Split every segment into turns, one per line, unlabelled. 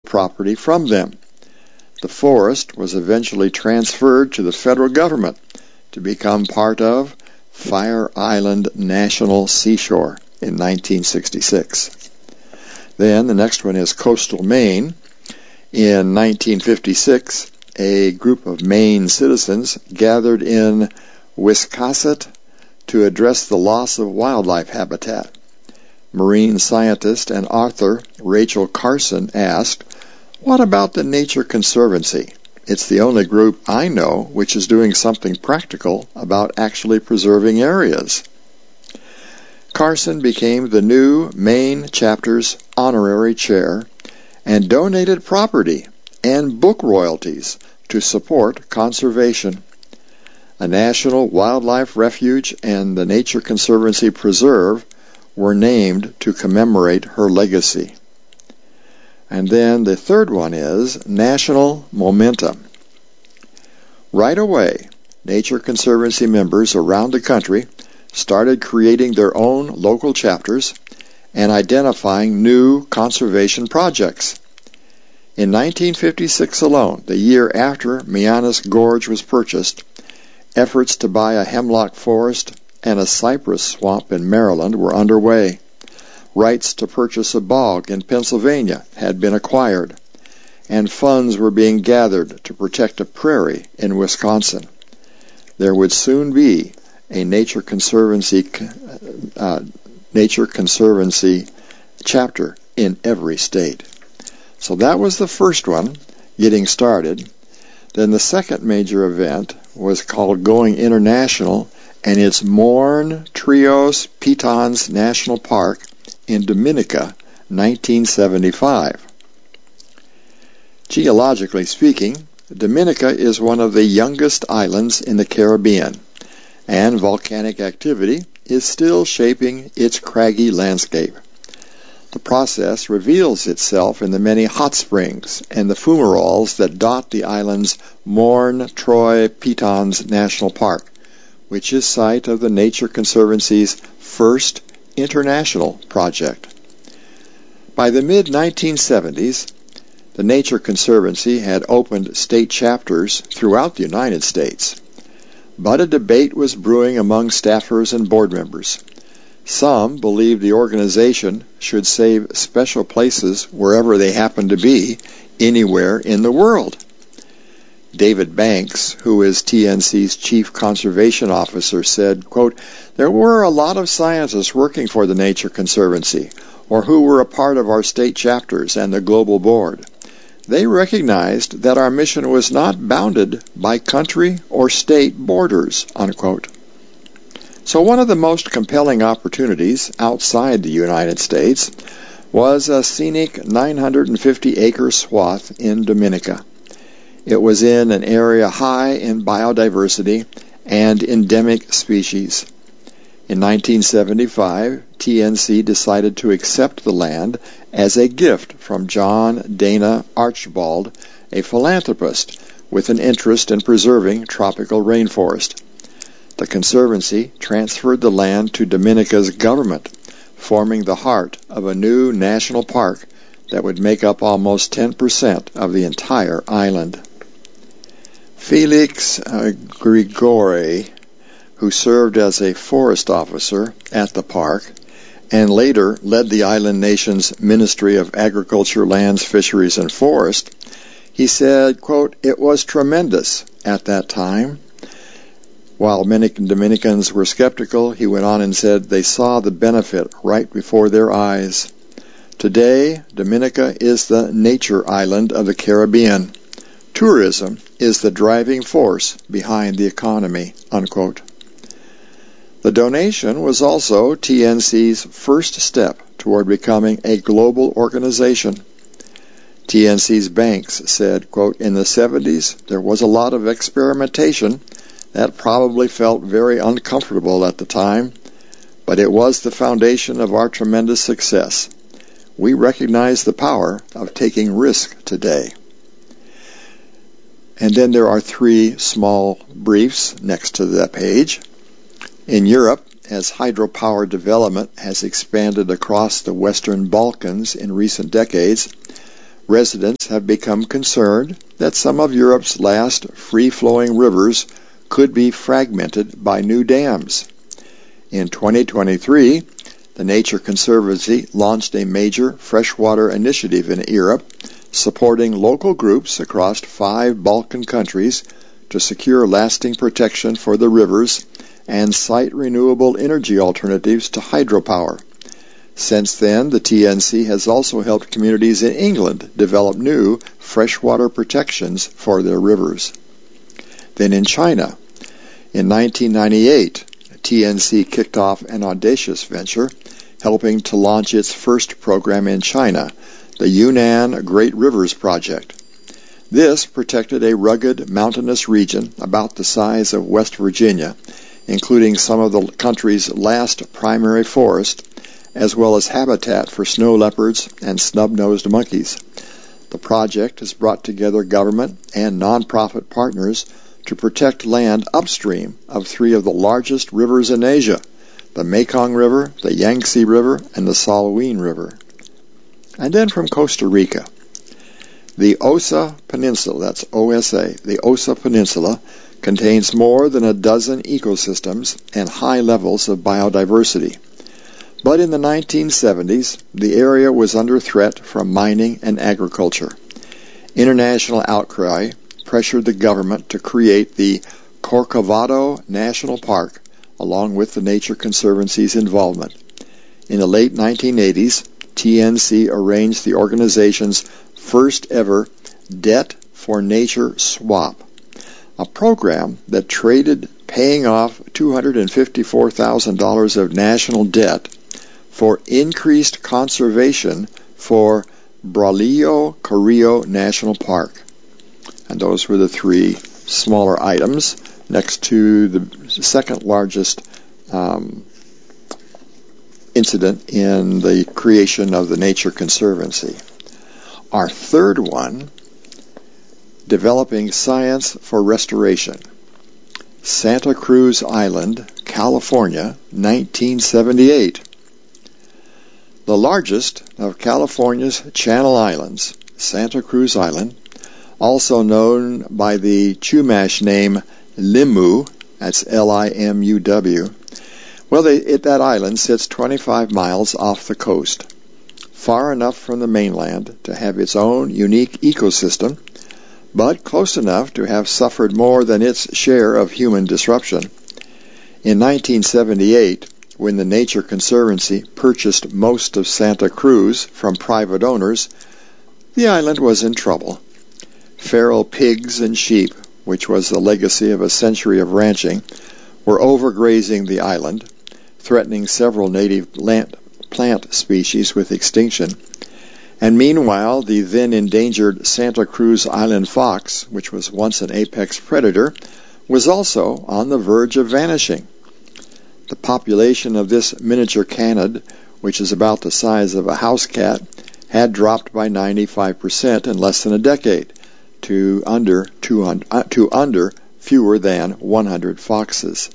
property from them. The forest was eventually transferred to the federal government to become part of Fire Island National Seashore in 1966. Then the next one is coastal Maine. In 1956, a group of Maine citizens gathered in Wiscasset to address the loss of wildlife habitat. Marine scientist and author Rachel Carson asked, "What about the Nature Conservancy? It's the only group I know which is doing something practical about actually preserving areas." Carson became the new Maine chapter's honorary chair and donated property and book royalties to support conservation. A National Wildlife Refuge and the Nature Conservancy Preserve were named to commemorate her legacy. And then the third one is National Momentum. Right away, Nature Conservancy members around the country started creating their own local chapters and identifying new conservation projects. In 1956 alone, the year after Mianus Gorge was purchased, efforts to buy a hemlock forest and a cypress swamp in Maryland were underway. Rights to purchase a bog in Pennsylvania had been acquired, and funds were being gathered to protect a prairie in Wisconsin. There would soon be a Nature Conservancy chapter in every state. So that was the first one, getting started. Then the second major event was called Going International, and it's Morne Trios Pitons National Park in Dominica, 1975. Geologically speaking, Dominica is one of the youngest islands in the Caribbean, and volcanic activity is still shaping its craggy landscape. The process reveals itself in the many hot springs and the fumaroles that dot the island's Morne Trois Pitons National Park, which is site of the Nature Conservancy's first international project. By the mid-1970s, the Nature Conservancy had opened state chapters throughout the United States, but a debate was brewing among staffers and board members. Some believed the organization should save special places wherever they happen to be, anywhere in the world. David Banks, who is TNC's Chief Conservation Officer, said, quote, "There were a lot of scientists working for the Nature Conservancy, or who were a part of our state chapters and the global board. They recognized that our mission was not bounded by country or state borders," unquote. So one of the most compelling opportunities outside the United States was a scenic 950-acre swath in Dominica. It was in an area high in biodiversity and endemic species. In 1975, TNC decided to accept the land as a gift from John Dana Archibald, a philanthropist with an interest in preserving tropical rainforest. The Conservancy transferred the land to Dominica's government, forming the heart of a new national park that would make up almost 10% of the entire island. Felix Grigore, who served as a forest officer at the park and later led the island nation's Ministry of Agriculture, Lands, Fisheries, and Forest, he said, quote, "It was tremendous at that time." While many Dominicans were skeptical, he went on and said they saw the benefit right before their eyes. Today, Dominica is the nature island of the Caribbean. Tourism is the driving force behind the economy, unquote. The donation was also TNC's first step toward becoming a global organization. TNC's Banks said, quote, "In the 70s, there was a lot of experimentation that probably felt very uncomfortable at the time, but it was the foundation of our tremendous success. We recognize the power of taking risk today." And then there are 3 small briefs next to that page. In Europe, as hydropower development has expanded across the Western Balkans in recent decades, residents have become concerned that some of Europe's last free-flowing rivers could be fragmented by new dams. In 2023, the Nature Conservancy launched a major freshwater initiative in Europe, supporting local groups across 5 Balkan countries to secure lasting protection for the rivers and site renewable energy alternatives to hydropower. Since then, the TNC has also helped communities in England develop new freshwater protections for their rivers. Then in China, in 1998, TNC kicked off an audacious venture, helping to launch its first program in China, the Yunnan Great Rivers Project. This protected a rugged mountainous region about the size of West Virginia, including some of the country's last primary forest, as well as habitat for snow leopards and snub-nosed monkeys. The project has brought together government and non-profit partners to protect land upstream of 3 of the largest rivers in Asia, the Mekong River, the Yangtze River, and the Salween River. And then from Costa Rica, the Osa Peninsula, that's OSA, the Osa Peninsula contains more than a dozen ecosystems and high levels of biodiversity. But in the 1970s, the area was under threat from mining and agriculture. International outcry pressured the government to create the Corcovado National Park, along with the Nature Conservancy's involvement. In the late 1980s, TNC arranged the organization's first ever Debt for Nature swap, a program that traded paying off $254,000 of national debt for increased conservation for Braulio Carrillo National Park. And those were the 3 smaller items next to the second largest incident in the creation of the Nature Conservancy. Our third one, developing science for restoration. Santa Cruz Island, California, 1978. The largest of California's Channel Islands, Santa Cruz Island, also known by the Chumash name Limu, that's Limuw. Well, that island sits 25 miles off the coast, far enough from the mainland to have its own unique ecosystem, but close enough to have suffered more than its share of human disruption. In 1978, when the Nature Conservancy purchased most of Santa Cruz from private owners, the island was in trouble. Feral pigs and sheep, which was the legacy of a century of ranching, were overgrazing the island, threatening several native plant species with extinction. And meanwhile, the then endangered Santa Cruz Island fox, which was once an apex predator, was also on the verge of vanishing. The population of this miniature canid, which is about the size of a house cat, had dropped by 95% in less than a decade, to under fewer than 100 foxes.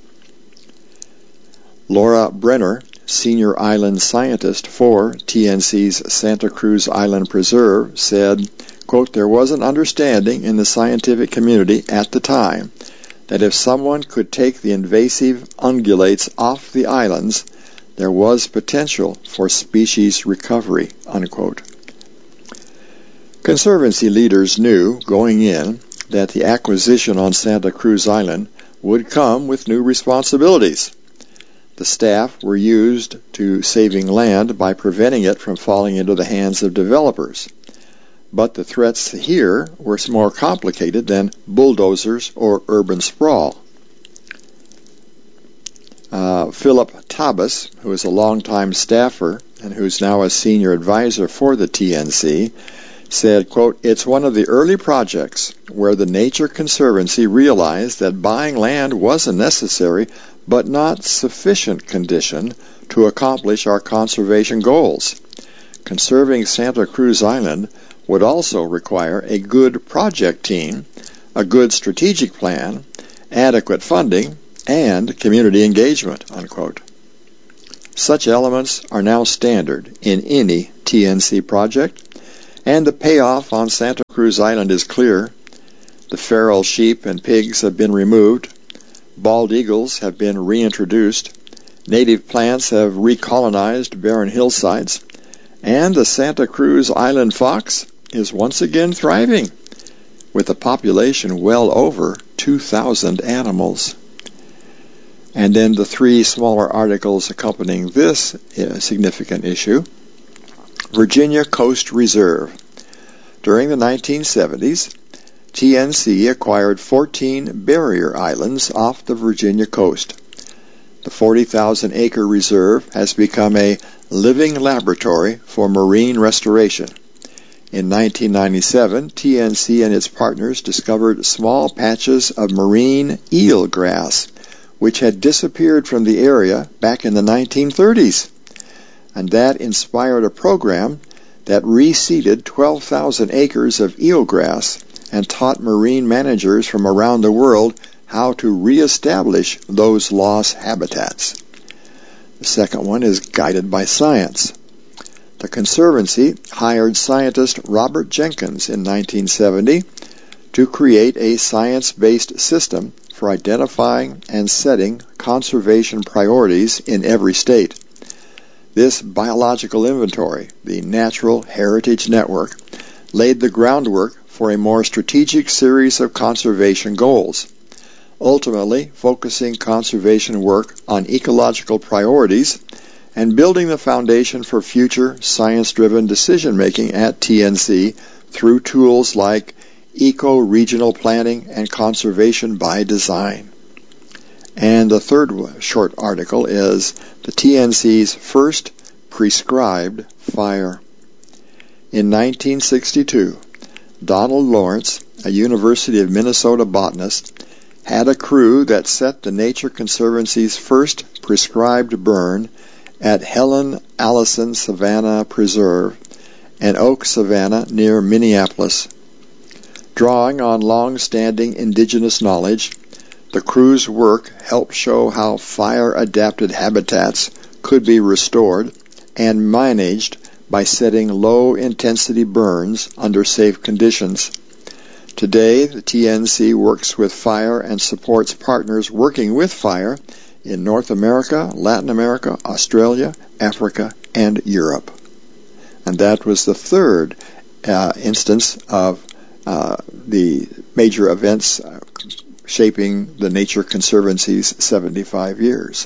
Laura Brenner, senior island scientist for TNC's Santa Cruz Island Preserve, said, quote, "There was an understanding in the scientific community at the time that if someone could take the invasive ungulates off the islands, there was potential for species recovery," unquote. Conservancy leaders knew, going in, that the acquisition on Santa Cruz Island would come with new responsibilities. The staff were used to saving land by preventing it from falling into the hands of developers. But the threats here were more complicated than bulldozers or urban sprawl. Philip Tabas, who is a longtime staffer and who's now a senior advisor for the TNC, said, quote, "It's one of the early projects where the Nature Conservancy realized that buying land was a necessary but not sufficient condition to accomplish our conservation goals. Conserving Santa Cruz Island would also require a good project team, a good strategic plan, adequate funding, and community engagement," unquote. Such elements are now standard in any TNC project, And the payoff on Santa Cruz Island is clear. The feral sheep and pigs have been removed. Bald eagles have been reintroduced. Native plants have recolonized barren hillsides. And the Santa Cruz Island fox is once again thriving, with a population well over 2,000 animals. And then the three smaller articles accompanying this significant issue. Virginia Coast Reserve. During the 1970s, TNC acquired 14 barrier islands off the Virginia coast. The 40,000-acre reserve has become a living laboratory for marine restoration. In 1997, TNC and its partners discovered small patches of marine eelgrass, which had disappeared from the area back in the 1930s. And that inspired a program that reseeded 12,000 acres of eelgrass and taught marine managers from around the world how to reestablish those lost habitats. The second one is guided by science. The Conservancy hired scientist Robert Jenkins in 1970 to create a science-based system for identifying and setting conservation priorities in every state. This biological inventory, the Natural Heritage Network, laid the groundwork for a more strategic series of conservation goals, ultimately focusing conservation work on ecological priorities and building the foundation for future science-driven decision-making at TNC through tools like eco-regional planning and conservation by design. And the third short article is the TNC's first prescribed fire. In 1962, Donald Lawrence, a University of Minnesota botanist, had a crew that set the Nature Conservancy's first prescribed burn at Helen Allison Savanna Preserve, an oak savanna near Minneapolis. Drawing on long-standing indigenous knowledge, the crew's work helped show how fire-adapted habitats could be restored and managed by setting low-intensity burns under safe conditions. Today, the TNC works with fire and supports partners working with fire in North America, Latin America, Australia, Africa, and Europe. And that was the third instance of the major events shaping the Nature Conservancy's 75 years.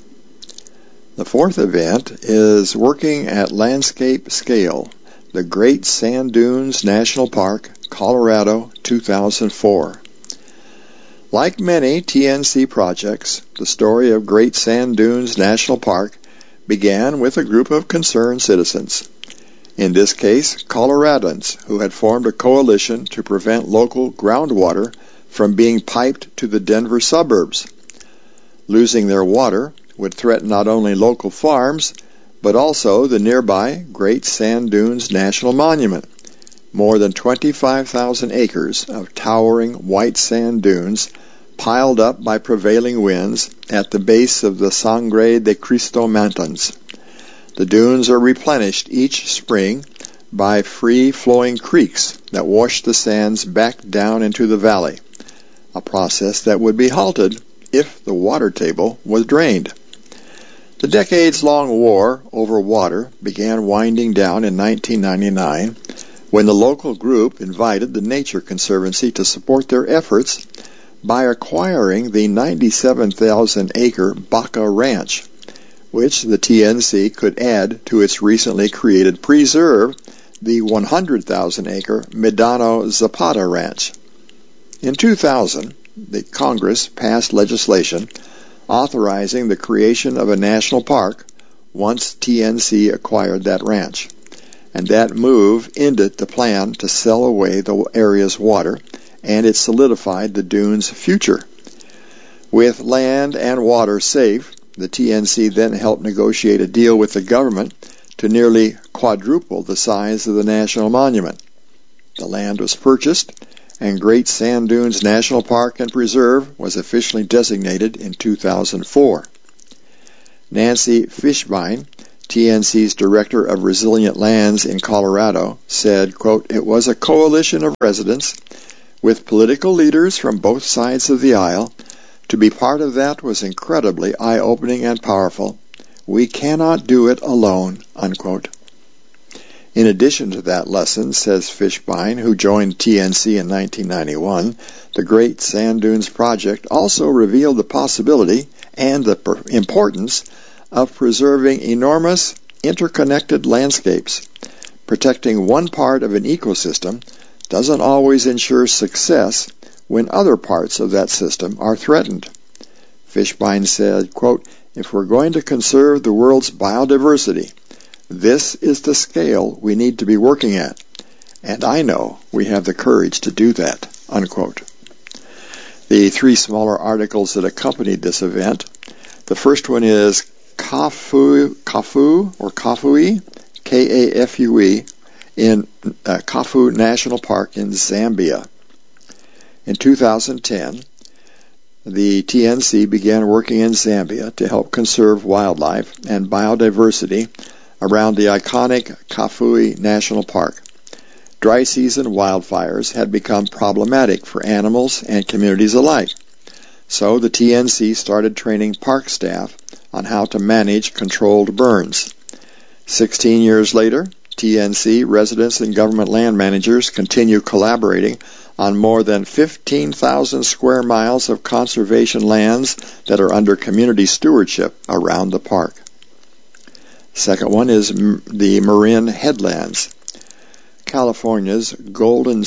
The fourth event is working at landscape scale, the Great Sand Dunes National Park, Colorado, 2004. Like many TNC projects, the story of Great Sand Dunes National Park began with a group of concerned citizens. In this case, Coloradans who had formed a coalition to prevent local groundwater from being piped to the Denver suburbs. Losing their water would threaten not only local farms, but also the nearby Great Sand Dunes National Monument. More than 25,000 acres of towering white sand dunes piled up by prevailing winds at the base of the Sangre de Cristo Mountains. The dunes are replenished each spring by free-flowing creeks that wash the sands back down into the valley, a process that would be halted if the water table was drained. The decades-long war over water began winding down in 1999 when the local group invited the Nature Conservancy to support their efforts by acquiring the 97,000-acre Baca Ranch, which the TNC could add to its recently created preserve, the 100,000-acre Medano Zapata Ranch. In 2000, the Congress passed legislation authorizing the creation of a national park once TNC acquired that ranch. And that move ended the plan to sell away the area's water, and it solidified the dunes' future. With land and water safe, the TNC then helped negotiate a deal with the government to nearly quadruple the size of the national monument. The land was purchased, and Great Sand Dunes National Park and Preserve was officially designated in 2004. Nancy Fishbein, TNC's Director of Resilient Lands in Colorado, said, quote, "It was a coalition of residents with political leaders from both sides of the aisle. To be part of that was incredibly eye-opening and powerful. We cannot do it alone," unquote. In addition to that lesson, says Fishbein, who joined TNC in 1991, the Great Sand Dunes Project also revealed the possibility and the importance of preserving enormous interconnected landscapes. Protecting one part of an ecosystem doesn't always ensure success when other parts of that system are threatened. Fishbein said, quote, "If we're going to conserve the world's biodiversity, this is the scale we need to be working at, and I know we have the courage to do that," unquote. The three smaller articles that accompanied this event, the first one is Kafue, K-A-F-U-E, in Kafue National Park in Zambia. In 2010, the TNC began working in Zambia to help conserve wildlife and biodiversity around the iconic Kafue National Park. Dry season wildfires had become problematic for animals and communities alike, so the TNC started training park staff on how to manage controlled burns. 16 years later, TNC residents and government land managers continue collaborating on more than 15,000 square miles of conservation lands that are under community stewardship around the park. Second one is the Marin Headlands. California's Golden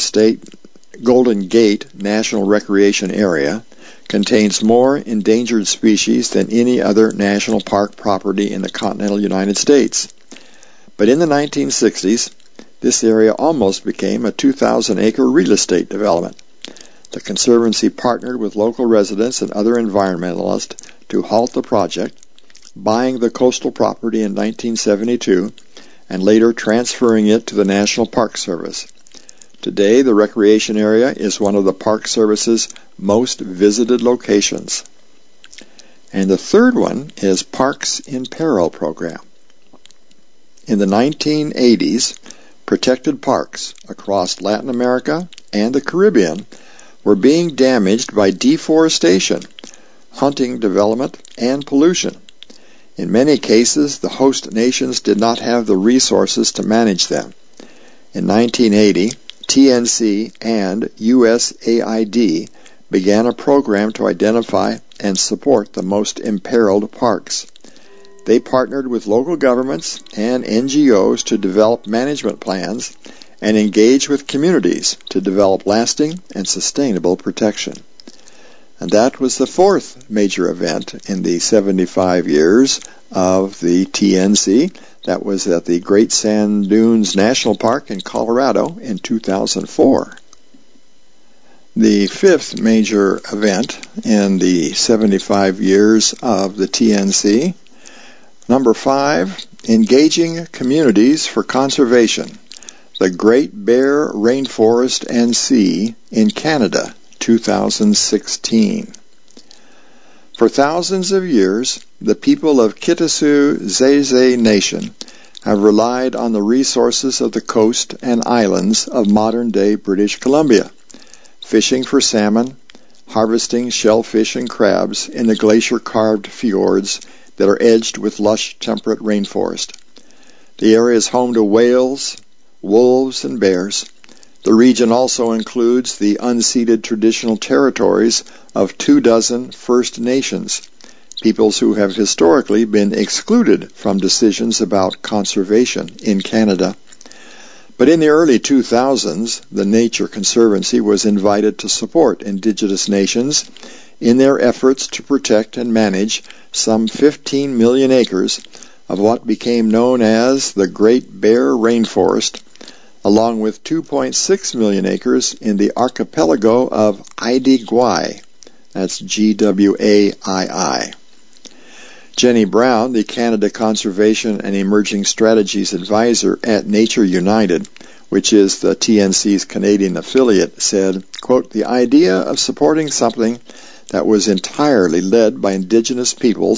Gate National Recreation Area contains more endangered species than any other national park property in the continental United States. But in the 1960s, this area almost became a 2,000-acre real estate development. The Conservancy partnered with local residents and other environmentalists to halt the project, buying the coastal property in 1972 and later transferring it to the National Park Service. Today, the recreation area is one of the Park Service's most visited locations. And the third one is Parks in Peril program. In the 1980s, protected parks across Latin America and the Caribbean were being damaged by deforestation, hunting development, and pollution. In many cases, the host nations did not have the resources to manage them. In 1980, TNC and USAID began a program to identify and support the most imperiled parks. They partnered with local governments and NGOs to develop management plans and engage with communities to develop lasting and sustainable protection. And that was the fourth major event in the 75 years of the TNC. That was at the Great Sand Dunes National Park in Colorado in 2004. The fifth major event in the 75 years of the TNC, number 5, Engaging Communities for Conservation, the Great Bear Rainforest and Sea in Canada, 2016. For thousands of years, the people of Kitasoo-Zeze Nation have relied on the resources of the coast and islands of modern-day British Columbia, fishing for salmon, harvesting shellfish and crabs in the glacier-carved fjords that are edged with lush temperate rainforest. The area is home to whales, wolves, and bears. The region also includes the unceded traditional territories of 24 First Nations, peoples who have historically been excluded from decisions about conservation in Canada. But in the early 2000s, the Nature Conservancy was invited to support Indigenous nations in their efforts to protect and manage some 15 million acres of what became known as the Great Bear Rainforest, along with 2.6 million acres in the archipelago of Idi Gwai. That's G-W-A-I-I. Jenny Brown, the Canada Conservation and Emerging Strategies Advisor at Nature United, which is the TNC's Canadian affiliate, said, quote, "The idea of supporting something that was entirely led by Indigenous peoples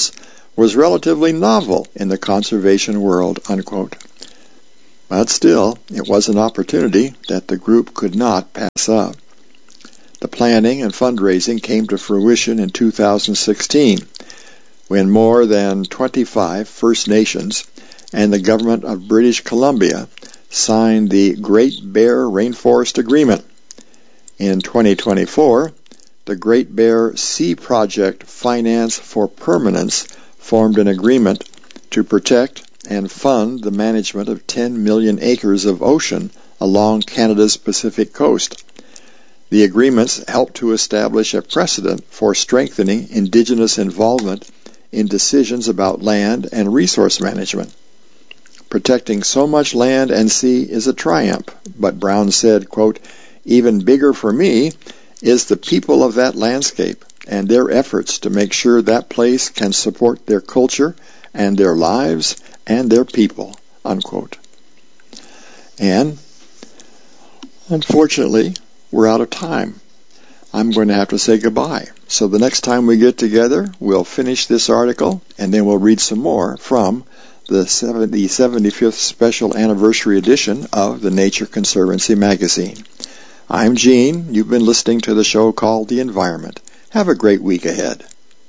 was relatively novel in the conservation world, unquote. But still, it was an opportunity that the group could not pass up. The planning and fundraising came to fruition in 2016, when more than 25 First Nations and the government of British Columbia signed the Great Bear Rainforest Agreement. In 2024, the Great Bear Sea Project Finance for Permanence formed an agreement to protect and fund the management of 10 million acres of ocean along Canada's Pacific coast. The agreements help to establish a precedent for strengthening Indigenous involvement in decisions about land and resource management. Protecting so much land and sea is a triumph, but Brown said, quote, "Even bigger for me is the people of that landscape and their efforts to make sure that place can support their culture and their lives and their people," unquote. And unfortunately, we're out of time. I'm going to have to say goodbye. So the next time we get together, we'll finish this article, and then we'll read some more from the 75th special anniversary edition of the Nature Conservancy magazine. I'm Gene. You've been listening to the show called The Environment. Have a great week ahead.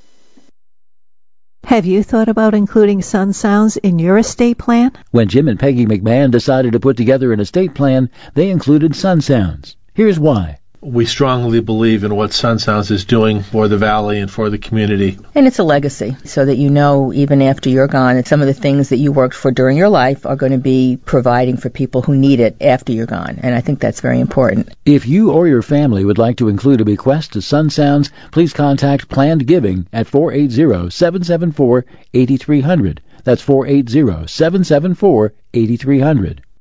Have you thought about including sun sounds in your estate plan?
When Jim and Peggy McMahon decided to put together an estate plan, they included sun sounds. Here's why.
We strongly believe in what Sun Sounds is doing for the valley and for the community.
And it's a legacy, so that you know even after you're gone that some of the things that you worked for during your life are going to be providing for people who need it after you're gone. And I think that's very important.
If you or your family would like to include a bequest to Sun Sounds, please contact Planned Giving at 480-774-8300. That's 480-774-8300.